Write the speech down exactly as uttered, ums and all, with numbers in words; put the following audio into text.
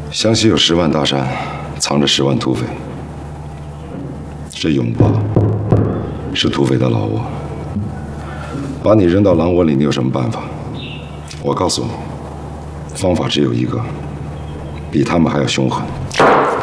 湘西有十万大山，藏着十万土匪。这永坝是土匪的老窝，把你扔到狼窝里，你有什么办法？我告诉你，方法只有一个，比他们还要凶狠。